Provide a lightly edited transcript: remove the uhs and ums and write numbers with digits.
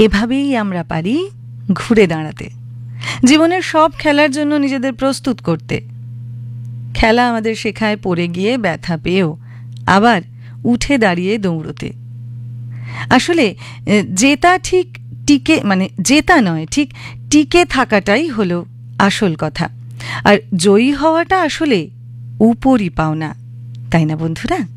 এভাবেই আমরা পারি ঘুরে দাঁড়াতে, জীবনের সব খেলার জন্য নিজেদের প্রস্তুত করতে। খেলা আমাদের শেখায় পড়ে গিয়ে ব্যথা পেয়েও আবার উঠে দাঁড়িয়ে দৌড়তে। আসলে জেতা ঠিক টিকে জেতা নয়, ঠিক টিকে থাকাটাই হলো আসল কথা। আর জয়ী হওয়াটা আসলে উপরি পাওনা, তাই না বন্ধুরা?